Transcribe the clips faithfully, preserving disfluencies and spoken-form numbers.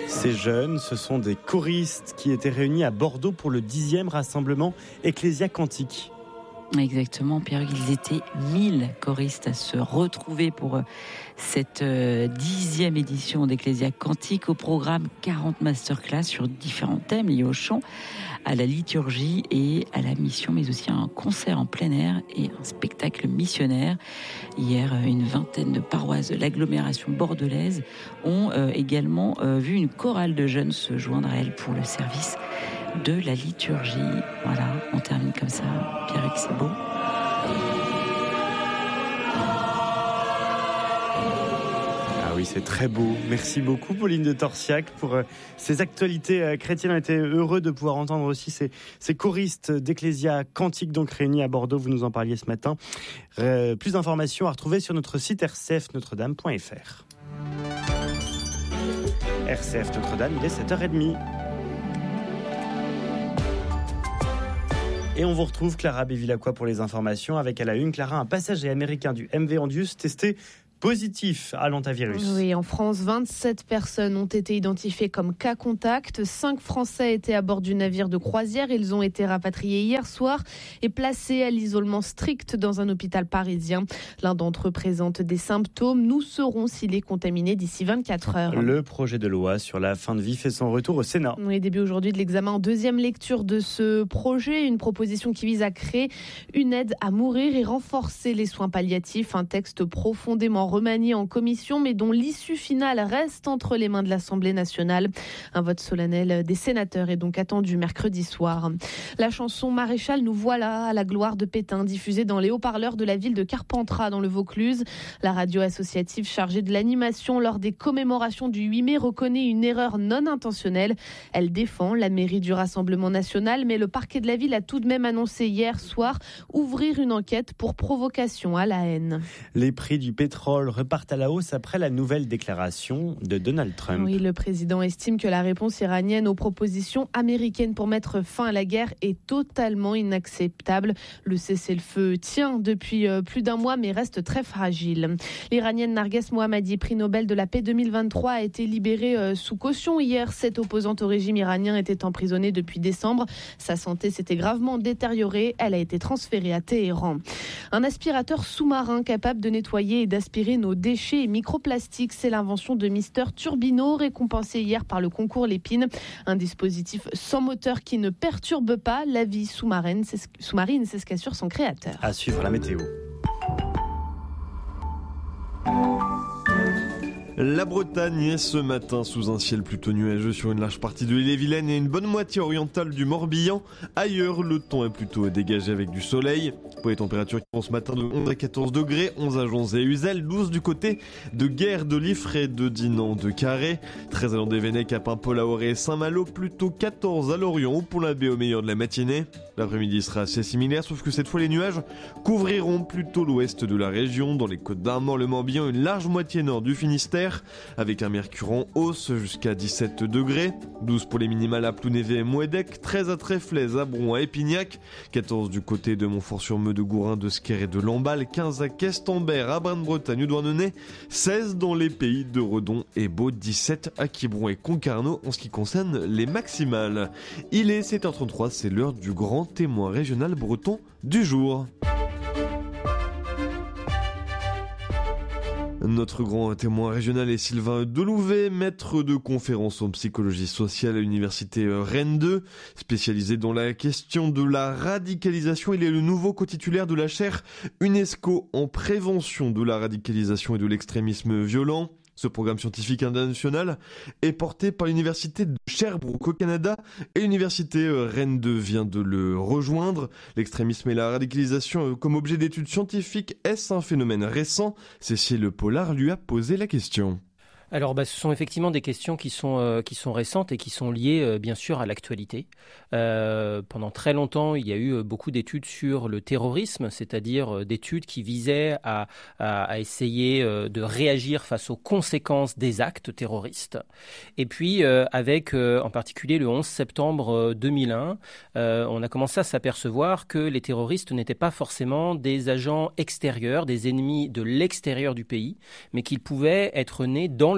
Ces jeunes, ce sont des choristes qui étaient réunis à Bordeaux pour le dixième rassemblement Ecclesia Cantique. Exactement, Pierre, ils étaient mille choristes à se retrouver pour cette dixième édition d'Ecclesia Cantique. Au programme, quarante masterclass sur différents thèmes liés au chant, à la liturgie et à la mission, mais aussi un concert en plein air et un spectacle missionnaire. Hier, une vingtaine de paroisses de l'agglomération bordelaise ont également vu une chorale de jeunes se joindre à elle pour le service de la liturgie. Voilà, on termine comme ça. Pierre, c'est beau. Ah oui, c'est très beau. Merci beaucoup, Pauline de Torsiac, pour euh, ces actualités euh, chrétiennes. On était heureux de pouvoir entendre aussi ces, ces choristes d'Ecclesia Cantique, donc réunis à Bordeaux. Vous nous en parliez ce matin. Euh, plus d'informations à retrouver sur notre site r c f notre dame point f r. R C F Notre-Dame, il est sept heures trente. Et on vous retrouve Clara Bévilacqua pour les informations avec à la une, Clara, un passager américain du M V Andius testé positif à l'hantavirus. Oui, en France, vingt-sept personnes ont été identifiées comme cas contact. Cinq Français étaient à bord du navire de croisière. Ils ont été rapatriés hier soir et placés à l'isolement strict dans un hôpital parisien. L'un d'entre eux présente des symptômes. Nous saurons s'il est contaminé d'ici vingt-quatre heures. Le projet de loi sur la fin de vie fait son retour au Sénat. Oui, début aujourd'hui de l'examen en deuxième lecture de ce projet. Une proposition qui vise à créer une aide à mourir et renforcer les soins palliatifs. Un texte profondément remanié en commission, mais dont l'issue finale reste entre les mains de l'Assemblée nationale. Un vote solennel des sénateurs est donc attendu mercredi soir. La chanson Maréchal, nous voilà à la gloire de Pétain, diffusée dans les haut-parleurs de la ville de Carpentras dans le Vaucluse. La radio associative chargée de l'animation lors des commémorations du huit mai reconnaît une erreur non intentionnelle. Elle défend la mairie du Rassemblement national, mais le parquet de la ville a tout de même annoncé hier soir ouvrir une enquête pour provocation à la haine. Les prix du pétrole repartent à la hausse après la nouvelle déclaration de Donald Trump. Oui, le président estime que la réponse iranienne aux propositions américaines pour mettre fin à la guerre est totalement inacceptable. Le cessez-le-feu tient depuis plus d'un mois mais reste très fragile. L'Iranienne Narges Mohammadi, prix Nobel de la paix deux mille vingt-trois, a été libérée sous caution hier. Cette opposante au régime iranien était emprisonnée depuis décembre. Sa santé s'était gravement détériorée. Elle a été transférée à Téhéran. Un aspirateur sous-marin capable de nettoyer et d'aspirer nos déchets et microplastiques, c'est l'invention de Mister Turbino, récompensé hier par le concours Lépine. Un dispositif sans moteur qui ne perturbe pas la vie sous-marine, c'est ce, sous-marine, c'est ce qu'assure son créateur. À suivre la météo. La Bretagne est ce matin sous un ciel plutôt nuageux sur une large partie de l'île-et-Vilaine et une bonne moitié orientale du Morbihan. Ailleurs, le temps est plutôt dégagé avec du soleil. Pour les températures qui vont ce matin de onze à quatorze degrés, onze à Jonze et Uzel, douze du côté de Guer, de Liffré, de Dinan, de Carré, treize à Landévennec, à Paimpol, à Auray et Saint-Malo, plutôt quatorze à Lorient ou Pont-l'Abbé au meilleur de la matinée. L'après-midi sera assez similaire, sauf que cette fois les nuages couvriront plutôt l'ouest de la région. Dans les Côtes d'Armor, le Morbihan, une large moitié nord du Finistère, avec un mercure en hausse jusqu'à dix-sept degrés, douze pour les minimales à Plounévez et Mouédec, treize à Tréflez, à Bron, à Épignac, quatorze du côté de Montfort-sur-Meux, de Gourin, de Sker et de Lamballe, quinze à Questembert, à Braine-Bretagne ou Douarnenez, seize dans les pays de Redon et Baud, dix-sept à Quiberon et Concarneau en ce qui concerne les maximales. Il est sept heures trente-trois, c'est l'heure du grand témoin régional breton du jour. Notre grand témoin régional est Sylvain Delouvet, maître de conférences en psychologie sociale à l'université Rennes deux, spécialisé dans la question de la radicalisation. Il est le nouveau co-titulaire de la chaire UNESCO en prévention de la radicalisation et de l'extrémisme violent. Ce programme scientifique international est porté par l'université de Sherbrooke au Canada et l'université Rennes deux vient de le rejoindre. L'extrémisme et la radicalisation comme objet d'études scientifiques, est-ce un phénomène récent ? Cécile Pollard lui a posé la question. Alors, bah, ce sont effectivement des questions qui sont euh, qui sont récentes et qui sont liées euh, bien sûr à l'actualité. Euh, pendant très longtemps, il y a eu euh, beaucoup d'études sur le terrorisme, c'est-à-dire euh, d'études qui visaient à, à, à essayer euh, de réagir face aux conséquences des actes terroristes. Et puis, euh, avec euh, en particulier le onze septembre deux mille un, euh, on a commencé à s'apercevoir que les terroristes n'étaient pas forcément des agents extérieurs, des ennemis de l'extérieur du pays, mais qu'ils pouvaient être nés dans le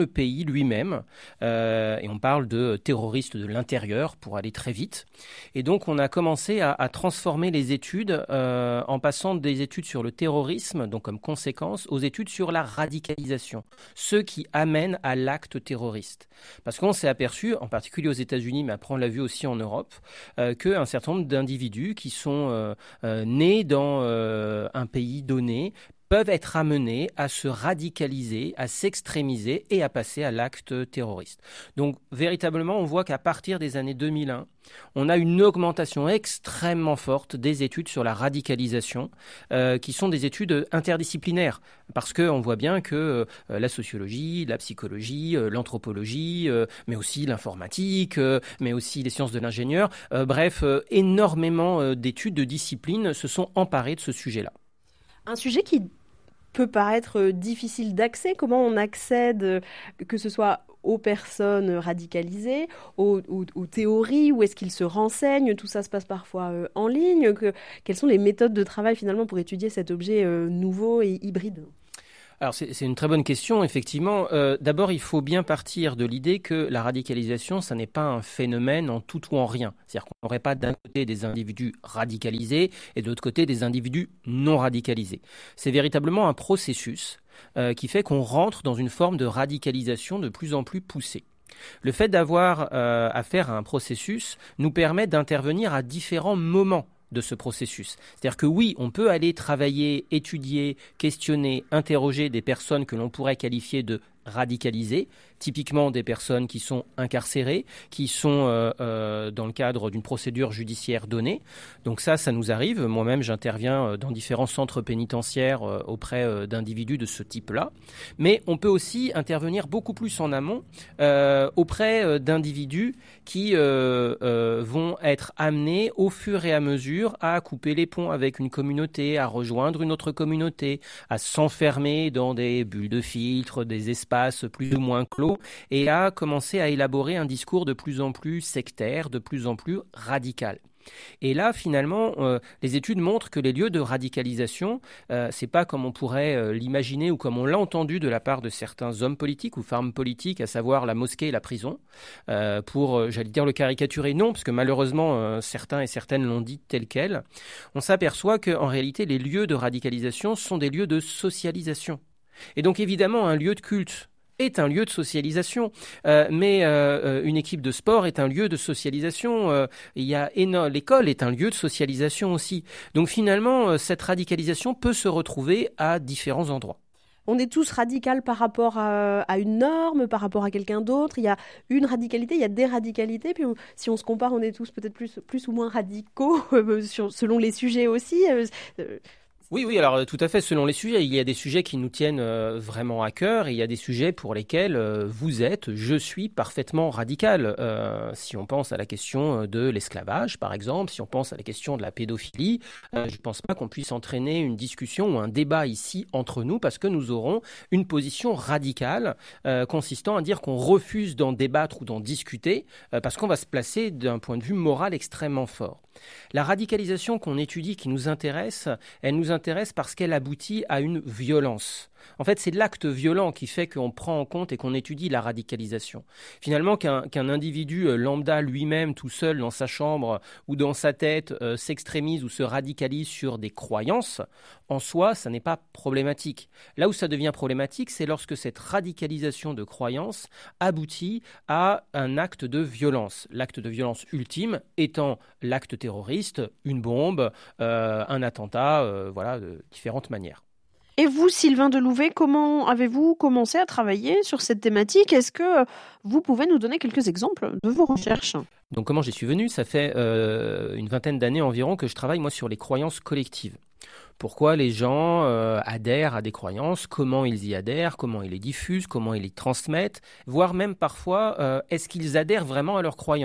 le pays lui-même. Euh, et on parle de terroristes de l'intérieur pour aller très vite. Et donc, on a commencé à, à transformer les études euh, en passant des études sur le terrorisme, donc comme conséquence, aux études sur la radicalisation, ceux qui amènent à l'acte terroriste. Parce qu'on s'est aperçu, en particulier aux États-Unis, mais après on l'a vu aussi en Europe, euh, qu'un certain nombre d'individus qui sont euh, euh, nés dans euh, un pays donné peuvent être amenés à se radicaliser, à s'extrémiser et à passer à l'acte terroriste. Donc véritablement, on voit qu'à partir des années deux mille un, on a une augmentation extrêmement forte des études sur la radicalisation, euh, qui sont des études interdisciplinaires, parce qu'on voit bien que euh, la sociologie, la psychologie, euh, l'anthropologie, euh, mais aussi l'informatique, euh, mais aussi les sciences de l'ingénieur, euh, bref, euh, énormément euh, d'études de disciplines se sont emparées de ce sujet-là. Un sujet qui peut paraître difficile d'accès. Comment on accède, que ce soit aux personnes radicalisées, aux, aux, aux théories, où est-ce qu'ils se renseignent? Tout ça se passe parfois euh, en ligne. Que, quelles sont les méthodes de travail finalement pour étudier cet objet euh, nouveau et hybride? Alors c'est, c'est une très bonne question, effectivement. Euh, d'abord, il faut bien partir de l'idée que la radicalisation, ça n'est pas un phénomène en tout ou en rien. C'est-à-dire qu'on n'aurait pas d'un côté des individus radicalisés et de l'autre côté des individus non radicalisés. C'est véritablement un processus euh, qui fait qu'on rentre dans une forme de radicalisation de plus en plus poussée. Le fait d'avoir euh, affaire à un processus nous permet d'intervenir à différents moments de ce processus. C'est-à-dire que oui, on peut aller travailler, étudier, questionner, interroger des personnes que l'on pourrait qualifier de radicalisées, typiquement des personnes qui sont incarcérées, qui sont euh, euh, dans le cadre d'une procédure judiciaire donnée. Donc ça, ça nous arrive. Moi-même, j'interviens dans différents centres pénitentiaires euh, auprès euh, d'individus de ce type-là. Mais on peut aussi intervenir beaucoup plus en amont euh, auprès euh, d'individus qui euh, euh, vont être amenés au fur et à mesure à couper les ponts avec une communauté, à rejoindre une autre communauté, à s'enfermer dans des bulles de filtre, des espaces plus ou moins clos, et à commencer à élaborer un discours de plus en plus sectaire, de plus en plus radical. Et là, finalement, euh, les études montrent que les lieux de radicalisation, euh, c'est pas comme on pourrait euh, l'imaginer ou comme on l'a entendu de la part de certains hommes politiques ou femmes politiques, à savoir la mosquée et la prison, euh, pour, euh, j'allais dire, le caricaturer. Non, parce que malheureusement, euh, certains et certaines l'ont dit tel quel. On s'aperçoit qu'en réalité, les lieux de radicalisation sont des lieux de socialisation. Et donc, évidemment, un lieu de culte est un lieu de socialisation, euh, mais euh, une équipe de sport est un lieu de socialisation. Euh, il y a éno- l'école est un lieu de socialisation aussi. Donc finalement, euh, cette radicalisation peut se retrouver à différents endroits. On est tous radicaux par rapport à, à une norme, par rapport à quelqu'un d'autre. Il y a une radicalité, il y a des radicalités. Puis on, si on se compare, on est tous peut-être plus, plus ou moins radicaux euh, sur, selon les sujets aussi. Euh, euh, Oui, oui, alors tout à fait, selon les sujets. Il y a des sujets qui nous tiennent euh, vraiment à cœur et il y a des sujets pour lesquels euh, vous êtes, je suis parfaitement radical. Euh, si on pense à la question de l'esclavage, par exemple, si on pense à la question de la pédophilie, euh, je ne pense pas qu'on puisse entraîner une discussion ou un débat ici entre nous parce que nous aurons une position radicale euh, consistant à dire qu'on refuse d'en débattre ou d'en discuter euh, parce qu'on va se placer d'un point de vue moral extrêmement fort. La radicalisation qu'on étudie, qui nous intéresse, elle nous intéresse parce qu'elle aboutit à une violence. En fait, c'est l'acte violent qui fait qu'on prend en compte et qu'on étudie la radicalisation. Finalement, qu'un, qu'un individu lambda lui-même, tout seul dans sa chambre ou dans sa tête, euh, s'extrémise ou se radicalise sur des croyances, en soi, ça n'est pas problématique. Là où ça devient problématique, c'est lorsque cette radicalisation de croyances aboutit à un acte de violence. L'acte de violence ultime étant l'acte terroriste, une bombe, euh, un attentat, euh, voilà, de différentes manières. Et vous, Sylvain Delouvet, comment avez-vous commencé à travailler sur cette thématique? Est-ce que vous pouvez nous donner quelques exemples de vos recherches? Donc comment j'y suis venu? Ça fait euh, une vingtaine d'années environ que je travaille moi sur les croyances collectives. Pourquoi les gens euh, adhèrent à des croyances, comment ils y adhèrent, comment ils les diffusent, comment ils les transmettent, voire même parfois, euh, est-ce qu'ils adhèrent vraiment à leurs croyances?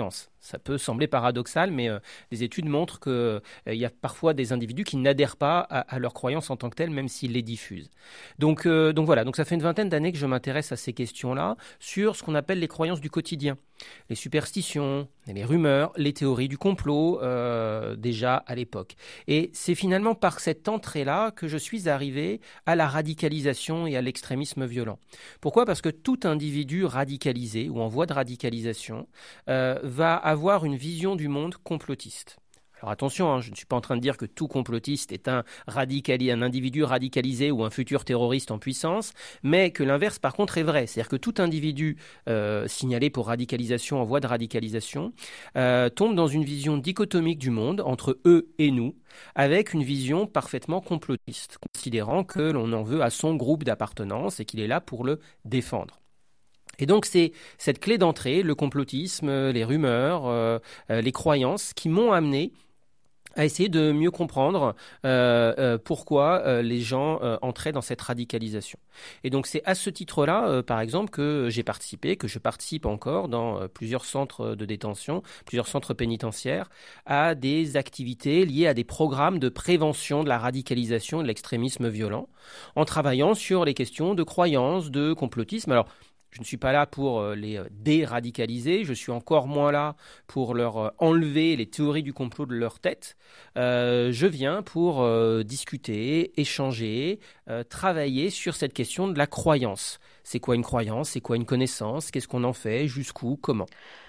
Ça peut sembler paradoxal, mais euh, les études montrent qu'il euh, y a parfois des individus qui n'adhèrent pas à, à leurs croyances en tant que telles, même s'ils les diffusent. Donc, euh, donc voilà, donc ça fait une vingtaine d'années que je m'intéresse à ces questions-là, sur ce qu'on appelle les croyances du quotidien. Les superstitions, les rumeurs, les théories du complot, euh, déjà à l'époque. Et c'est finalement par cette entrée-là que je suis arrivé à la radicalisation et à l'extrémisme violent. Pourquoi ? Parce que tout individu radicalisé ou en voie de radicalisation euh, va avoir une vision du monde complotiste. Alors attention, hein, je ne suis pas en train de dire que tout complotiste est un, radicali- un individu radicalisé ou un futur terroriste en puissance, mais que l'inverse par contre est vrai. C'est-à-dire que tout individu euh, signalé pour radicalisation, en voie de radicalisation, euh, tombe dans une vision dichotomique du monde entre eux et nous, avec une vision parfaitement complotiste, considérant que l'on en veut à son groupe d'appartenance et qu'il est là pour le défendre. Et donc c'est cette clé d'entrée, le complotisme, les rumeurs, euh, euh, les croyances qui m'ont amené à essayer de mieux comprendre euh, euh, pourquoi euh, les gens euh, entraient dans cette radicalisation. Et donc c'est à ce titre-là, euh, par exemple, que j'ai participé, que je participe encore dans euh, plusieurs centres de détention, plusieurs centres pénitentiaires, à des activités liées à des programmes de prévention de la radicalisation et de l'extrémisme violent, en travaillant sur les questions de croyances, de complotisme. Alors, je ne suis pas là pour les déradicaliser, je suis encore moins là pour leur enlever les théories du complot de leur tête. Euh, je viens pour euh, discuter, échanger, euh, travailler sur cette question de la croyance. C'est quoi une croyance ? C'est quoi une connaissance ? Qu'est-ce qu'on en fait ? Jusqu'où ? Comment ?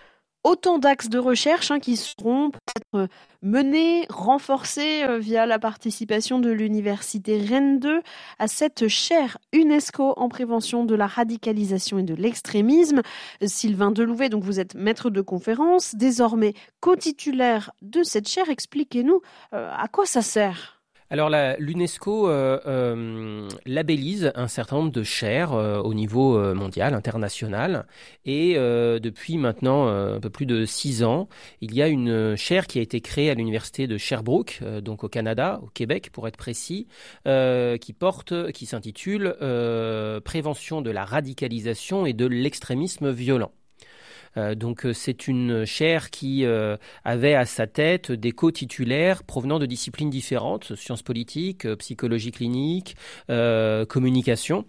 Autant d'axes de recherche hein, qui seront peut-être menés, renforcés euh, via la participation de l'Université Rennes deux à cette chaire UNESCO en prévention de la radicalisation et de l'extrémisme. Sylvain Delouvet, donc vous êtes maître de conférence, désormais co-titulaire de cette chaire. Expliquez-nous euh, à quoi ça sert ? Alors la, l'UNESCO euh, euh, labellise un certain nombre de chaires euh, au niveau euh, mondial, international, et euh, depuis maintenant euh, un peu plus de six ans, il y a une chaire qui a été créée à l'université de Sherbrooke, euh, donc au Canada, au Québec pour être précis, euh, qui porte, qui s'intitule euh, Prévention de la radicalisation et de l'extrémisme violent. Euh, donc c'est une chaire qui euh, avait à sa tête des co-titulaires provenant de disciplines différentes, sciences politiques, euh, psychologie clinique, euh, communication.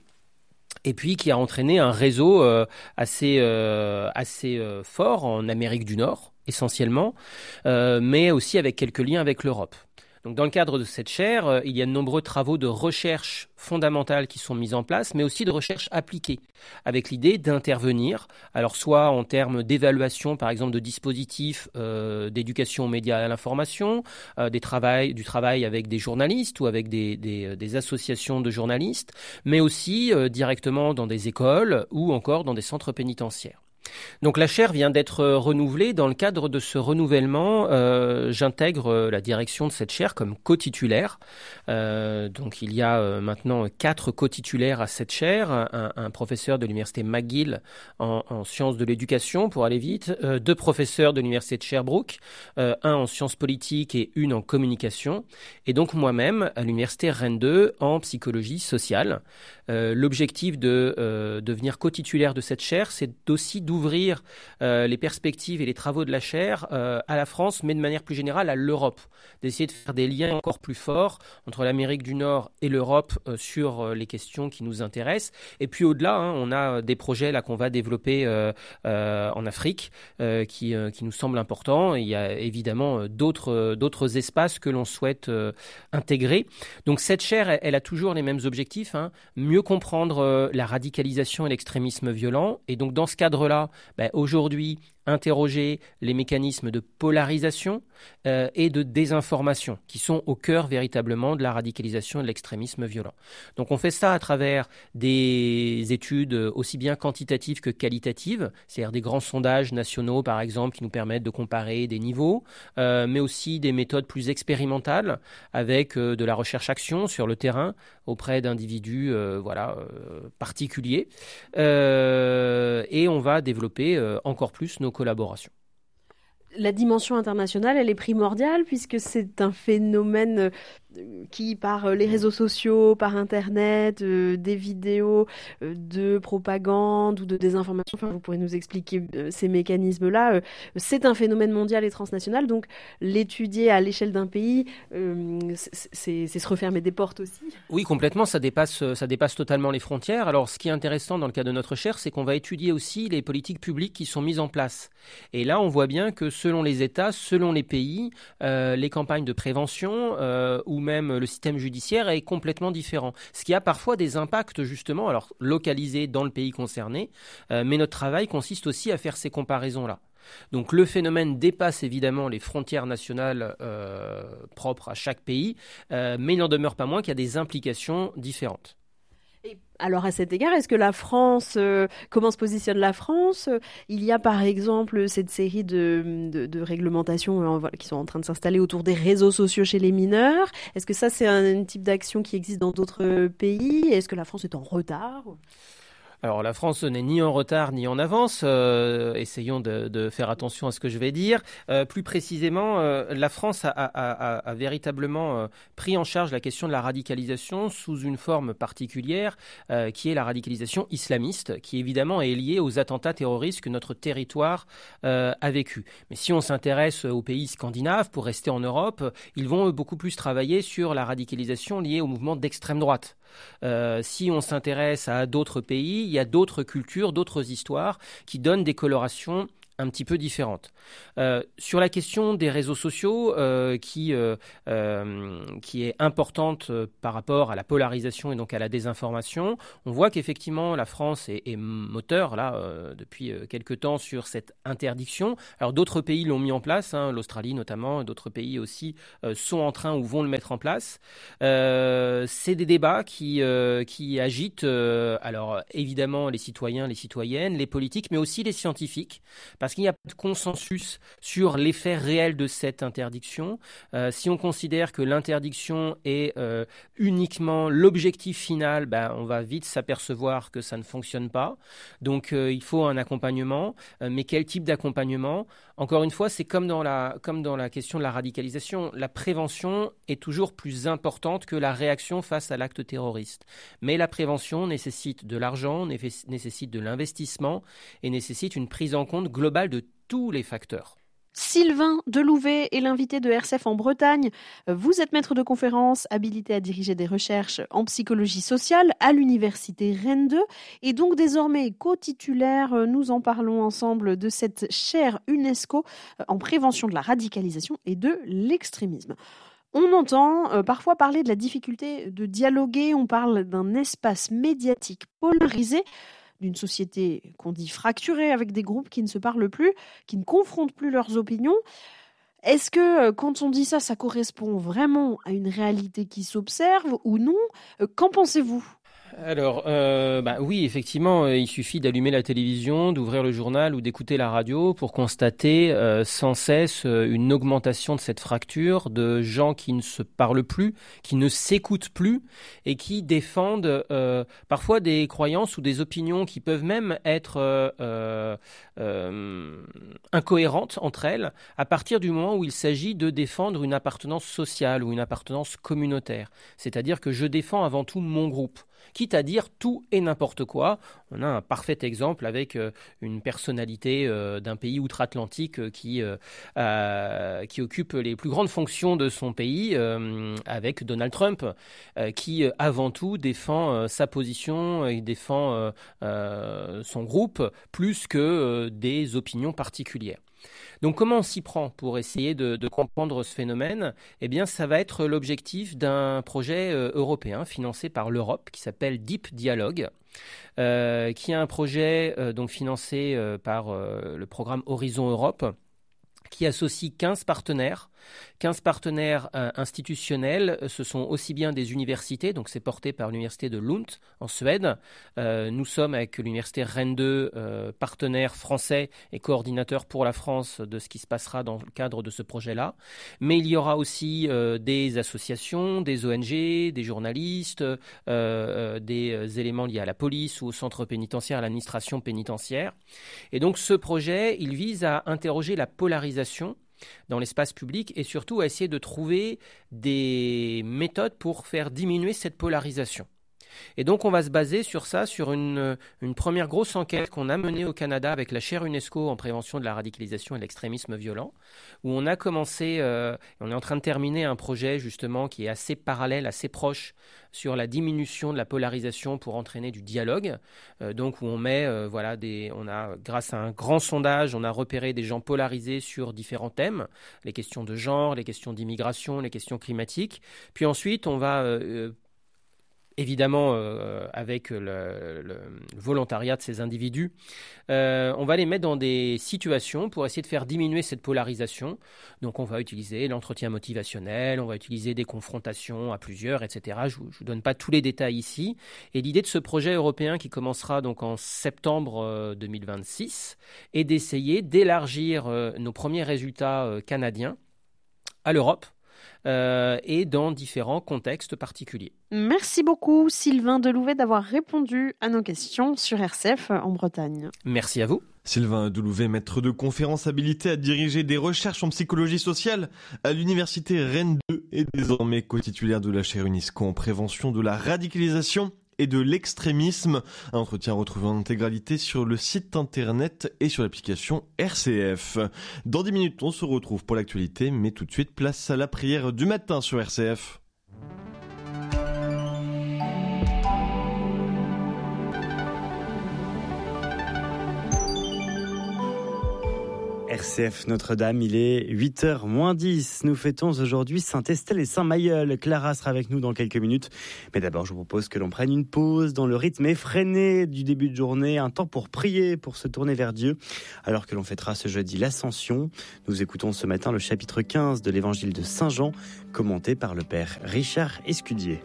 Et puis qui a entraîné un réseau euh, assez, euh, assez euh, fort en Amérique du Nord, essentiellement, euh, mais aussi avec quelques liens avec l'Europe. Donc, dans le cadre de cette chaire, euh, il y a de nombreux travaux de recherche fondamentale qui sont mis en place, mais aussi de recherche appliquée, avec l'idée d'intervenir, alors soit en termes d'évaluation, par exemple, de dispositifs euh, d'éducation aux médias et à l'information, euh, des travail, du travail avec des journalistes ou avec des, des, des associations de journalistes, mais aussi euh, directement dans des écoles ou encore dans des centres pénitentiaires. Donc la chaire vient d'être renouvelée. Dans le cadre de ce renouvellement, euh, j'intègre la direction de cette chaire comme co-titulaire. Euh, donc il y a euh, maintenant quatre co-titulaires à cette chaire, un, un professeur de l'université McGill en, en sciences de l'éducation pour aller vite, euh, deux professeurs de l'université de Sherbrooke, euh, un en sciences politiques et une en communication, et donc moi-même à l'université Rennes deux en psychologie sociale. Euh, l'objectif de euh, devenir co-titulaire de cette chaire, c'est aussi d'ouvrir euh, les perspectives et les travaux de la chaire euh, à la France, mais de manière plus générale à l'Europe, d'essayer de faire des liens encore plus forts entre l'Amérique du Nord et l'Europe euh, sur euh, les questions qui nous intéressent. Et puis au-delà, hein, on a des projets là qu'on va développer euh, euh, en Afrique euh, qui, euh, qui nous semblent importants. Et il y a évidemment d'autres, euh, d'autres espaces que l'on souhaite euh, intégrer. Donc cette chaire, elle, elle a toujours les mêmes objectifs, hein, mieux comprendre euh, la radicalisation et l'extrémisme violent. Et donc dans ce cadre-là, ben, aujourd'hui, interroger les mécanismes de polarisation euh, et de désinformation qui sont au cœur véritablement de la radicalisation et de l'extrémisme violent. Donc on fait ça à travers des études aussi bien quantitatives que qualitatives, c'est-à-dire des grands sondages nationaux par exemple qui nous permettent de comparer des niveaux, euh, mais aussi des méthodes plus expérimentales avec euh, de la recherche-action sur le terrain auprès d'individus euh, voilà, euh, particuliers. Euh, et on va développer euh, encore plus nos collaboration. La dimension internationale, elle est primordiale puisque c'est un phénomène qui, par les réseaux sociaux, par Internet, euh, des vidéos euh, de propagande ou de désinformation, enfin, vous pourrez nous expliquer euh, ces mécanismes-là, euh, c'est un phénomène mondial et transnational, donc l'étudier à l'échelle d'un pays, euh, c'est, c'est se refermer des portes aussi. Oui, complètement, ça dépasse, ça dépasse totalement les frontières. Alors, ce qui est intéressant dans le cas de notre recherche, c'est qu'on va étudier aussi les politiques publiques qui sont mises en place. Et là, on voit bien que selon les États, selon les pays, euh, les campagnes de prévention euh, ou même le système judiciaire est complètement différent. Ce qui a parfois des impacts justement, alors localisés dans le pays concerné, euh, mais notre travail consiste aussi à faire ces comparaisons-là. Donc le phénomène dépasse évidemment les frontières nationales euh, propres à chaque pays, euh, mais il n'en demeure pas moins qu'il y a des implications différentes. Et alors à cet égard, est-ce que la France, euh, comment se positionne la France ? Il y a par exemple cette série de, de, de réglementations euh, qui sont en train de s'installer autour des réseaux sociaux chez les mineurs. Est-ce que ça c'est un, un type d'action qui existe dans d'autres pays ? Est-ce que la France est en retard ? Alors la France n'est ni en retard ni en avance, euh, essayons de, de faire attention à ce que je vais dire. Euh, plus précisément, euh, la France a, a, a, a véritablement euh, pris en charge la question de la radicalisation sous une forme particulière euh, qui est la radicalisation islamiste, qui évidemment est liée aux attentats terroristes que notre territoire euh, a vécu. Mais si on s'intéresse aux pays scandinaves, pour rester en Europe, ils vont beaucoup plus travailler sur la radicalisation liée au mouvement d'extrême droite. Euh, si on s'intéresse à d'autres pays, il y a d'autres cultures, d'autres histoires qui donnent des colorations un petit peu différentes. Euh, sur la question des réseaux sociaux, euh, qui, euh, euh, qui est importante euh, par rapport à la polarisation et donc à la désinformation, on voit qu'effectivement la France est, est moteur là euh, depuis euh, quelque temps sur cette interdiction. Alors d'autres pays l'ont mis en place, hein, l'Australie notamment, d'autres pays aussi euh, sont en train ou vont le mettre en place. Euh, c'est des débats qui, euh, qui agitent euh, alors évidemment les citoyens, les citoyennes, les politiques, mais aussi les scientifiques, parce qu'il n'y a pas de consensus sur l'effet réel de cette interdiction. Euh, si on considère que l'interdiction est euh, uniquement l'objectif final, ben, on va vite s'apercevoir que ça ne fonctionne pas. Donc euh, il faut un accompagnement. Euh, mais quel type d'accompagnement ? Encore une fois, c'est comme dans, la, comme dans la question de la radicalisation. La prévention est toujours plus importante que la réaction face à l'acte terroriste. Mais la prévention nécessite de l'argent, nécessite de l'investissement et nécessite une prise en compte globale de tous les facteurs. Sylvain Delouvet est l'invité de R C F en Bretagne. Vous êtes maître de conférence, habilité à diriger des recherches en psychologie sociale à l'université Rennes deux et donc désormais co-titulaire. Nous en parlons ensemble de cette chaire UNESCO en prévention de la radicalisation et de l'extrémisme. On entend euh, parfois parler de la difficulté de dialoguer, on parle d'un espace médiatique polarisé, d'une société qu'on dit fracturée, avec des groupes qui ne se parlent plus, qui ne confrontent plus leurs opinions. Est-ce que quand on dit ça, ça correspond vraiment à une réalité qui s'observe ou non ? Qu'en pensez-vous ? Alors, euh, bah oui, effectivement, euh, il suffit d'allumer la télévision, d'ouvrir le journal ou d'écouter la radio pour constater euh, sans cesse euh, une augmentation de cette fracture, de gens qui ne se parlent plus, qui ne s'écoutent plus et qui défendent euh, parfois des croyances ou des opinions qui peuvent même être euh, euh, euh, incohérentes entre elles à partir du moment où il s'agit de défendre une appartenance sociale ou une appartenance communautaire. C'est-à-dire que je défends avant tout mon groupe, quitte à dire tout et n'importe quoi. On a un parfait exemple avec euh, une personnalité euh, d'un pays outre-Atlantique euh, qui, euh, euh, qui occupe les plus grandes fonctions de son pays, euh, avec Donald Trump, euh, qui euh, avant tout défend euh, sa position et défend euh, euh, son groupe plus que euh, des opinions particulières. Donc comment on s'y prend pour essayer de, de comprendre ce phénomène ? Eh bien, ça va être l'objectif d'un projet euh, européen financé par l'Europe qui s'appelle Deep Dialogue, euh, qui est un projet euh, donc financé euh, par euh, le programme Horizon Europe, qui associe quinze partenaires, quinze partenaires euh, institutionnels. Ce sont aussi bien des universités, donc c'est porté par l'université de Lund en Suède. Euh, nous sommes avec l'université Rennes deux, euh, partenaires français et coordinateurs pour la France de ce qui se passera dans le cadre de ce projet-là. Mais il y aura aussi euh, des associations, des O N G, des journalistes, euh, euh, des éléments liés à la police ou au centre pénitentiaire, à l'administration pénitentiaire. Et donc ce projet, il vise à interroger la polarisation dans l'espace public et surtout à essayer de trouver des méthodes pour faire diminuer cette polarisation. Et donc on va se baser sur ça, sur une, une première grosse enquête qu'on a menée au Canada avec la chaire UNESCO en prévention de la radicalisation et de l'extrémisme violent, où on a commencé, euh, on est en train de terminer un projet justement qui est assez parallèle, assez proche sur la diminution de la polarisation pour entraîner du dialogue. Euh, donc où on met, euh, voilà, des, on a grâce à un grand sondage, on a repéré des gens polarisés sur différents thèmes, les questions de genre, les questions d'immigration, les questions climatiques. Puis ensuite on va euh, évidemment euh, avec le, le, le volontariat de ces individus, euh, on va les mettre dans des situations pour essayer de faire diminuer cette polarisation. Donc on va utiliser l'entretien motivationnel, on va utiliser des confrontations à plusieurs, et cetera. Je ne vous donne pas tous les détails ici. Et l'idée de ce projet européen qui commencera donc en septembre euh, deux mille vingt-six est d'essayer d'élargir euh, nos premiers résultats euh, canadiens à l'Europe, Euh, et dans différents contextes particuliers. Merci beaucoup Sylvain Delouvet d'avoir répondu à nos questions sur R C F en Bretagne. Merci à vous. Sylvain Delouvet, maître de conférence habilité à diriger des recherches en psychologie sociale à l'université Rennes deux et désormais co-titulaire de la chaire UNESCO en prévention de la radicalisation et de l'extrémisme. Un entretien retrouvé en intégralité sur le site internet et sur l'application R C F. Dans dix minutes, on se retrouve pour l'actualité, mais tout de suite, place à la prière du matin sur R C F. R C F Notre-Dame, il est huit heures moins dix. Nous fêtons aujourd'hui Saint-Estelle et Saint-Mailleul. Clara sera avec nous dans quelques minutes. Mais d'abord, je vous propose que l'on prenne une pause dans le rythme effréné du début de journée. Un temps pour prier, pour se tourner vers Dieu. Alors que l'on fêtera ce jeudi l'Ascension. Nous écoutons ce matin le chapitre quinze de l'Évangile de Saint Jean, commenté par le Père Richard Escudier.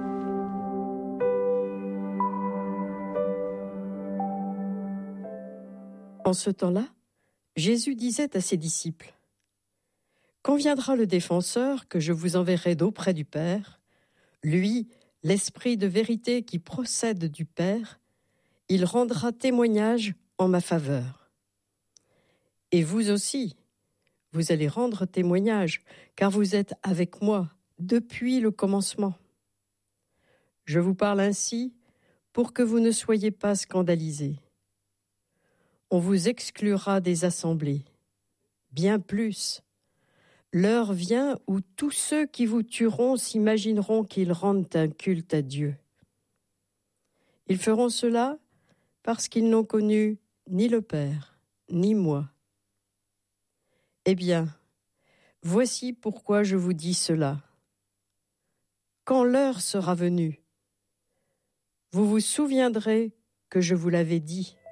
En ce temps-là, Jésus disait à ses disciples : « Quand viendra le défenseur que je vous enverrai d'auprès du Père, lui, l'Esprit de vérité qui procède du Père, il rendra témoignage en ma faveur. Et vous aussi, vous allez rendre témoignage, car vous êtes avec moi depuis le commencement. Je vous parle ainsi pour que vous ne soyez pas scandalisés. On vous exclura des assemblées. Bien plus, l'heure vient où tous ceux qui vous tueront s'imagineront qu'ils rendent un culte à Dieu. Ils feront cela parce qu'ils n'ont connu ni le Père, ni moi. Eh bien, voici pourquoi je vous dis cela. Quand l'heure sera venue, vous vous souviendrez que je vous l'avais dit.